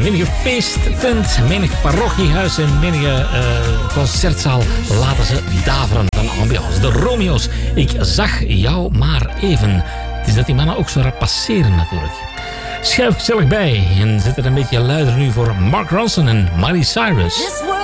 menige feesttent, menig parochiehuis en menige concertzaal laten ze daveren van ambiance. De Romeo's, ik zag jou maar even. Het is dat die mannen ook zo rap passeren natuurlijk. Schuif gezellig bij en zet het een beetje luider nu voor Mark Ronson en Miley Cyrus.